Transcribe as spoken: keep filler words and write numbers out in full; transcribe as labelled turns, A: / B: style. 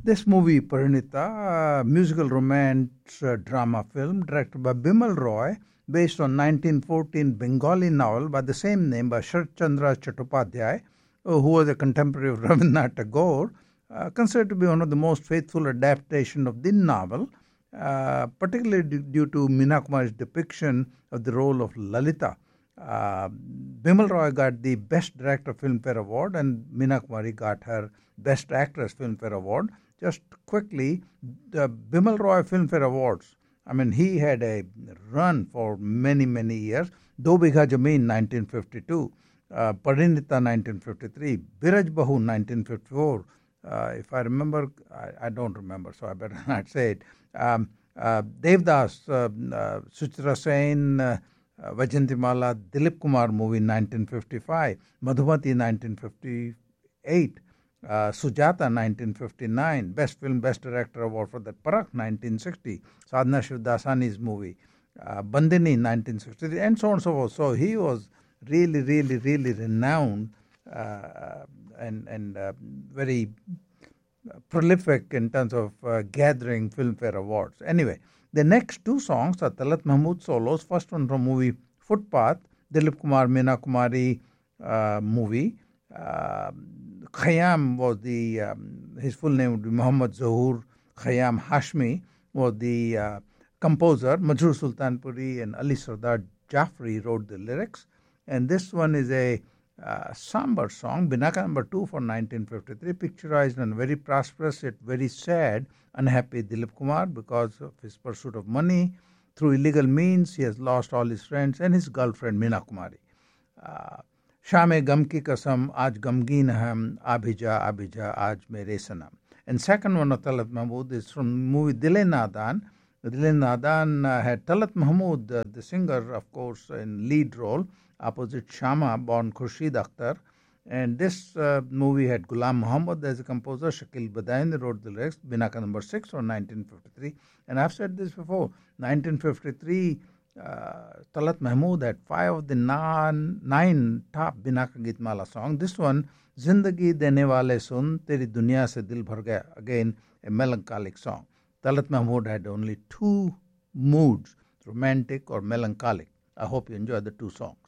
A: This movie, Parinita, a musical romance uh, drama film directed by Bimal Roy, based on nineteen fourteen Bengali novel by the same name by Sharat Chandra Chattopadhyay, uh, who was a contemporary of Rabindranath Tagore, uh, considered to be one of the most faithful adaptations of the novel, uh, particularly d- due to Meena Kumar's depiction of the role of Lalita. Uh, Bimal Roy got the Best Director Filmfare Award, and Meena Kumari got her Best Actress Filmfare Award. Just quickly, the Bimal Roy Filmfare Awards, I mean, he had a run for many, many years. Do Bigha Jameen, nineteen fifty-two, uh, Parinita, nineteen fifty-three, Biraj Bahu, nineteen fifty-four. Uh, if I remember, I, I don't remember, so I better not say it. Um, uh, Devdas, uh, uh, Suchitra Sen, uh, uh, Vajantimala, Dilip Kumar movie, nineteen fifty-five, Madhumati, nineteen fifty-eight. Uh, Sujata, nineteen fifty-nine, Best Film, Best Director Award for that. Parakh, nineteen sixty, Sadhana Shivdasani's movie, uh, Bandini, nineteen sixty-three, and so on and so forth. So he was really, really, really renowned uh, and, and uh, very prolific in terms of uh, gathering Filmfare Awards. Anyway, the next two songs are Talat Mahmood solos. First one from movie Footpath, Dilip Kumar, Meena Kumari uh, movie. Uh, Khayyam was the, um, his full name would be Muhammad Zahur Khayyam Hashmi, was the uh, composer. Majroor Sultanpuri and Ali Sardar Jafri wrote the lyrics. And this one is a uh, somber song, Binaka number two for nineteen fifty-three, picturized in a very prosperous yet very sad, unhappy Dilip Kumar because of his pursuit of money. Through illegal means, he has lost all his friends and his girlfriend, Meena Kumari. Uh, Shame Gam Ki Kasam, Aaj Gamgeen Ham, Abhija, Abhija, Aaj Mere Sanam. And second one of Talat Mahmood is from movie Dile Nadan. Dile Nadan uh, had Talat Mahmood, uh, the singer, of course, in lead role, opposite Shama, born Khurshid Akhtar. And this uh, movie had Ghulam Muhammad as a composer. Shakil Badain wrote the lyrics. Binaka number six from nineteen fifty-three. And I've said this before, nineteen fifty-three, uh, Talat Mahmood had five of the nine, nine top Binaka Gitmala songs. This one, Zindagi Dene Wale Sun, Teri Duniya Se Dil Bhar Gaya, again a melancholic song. Talat Mahmood had only two moods, romantic or melancholic. I hope you enjoy the two songs.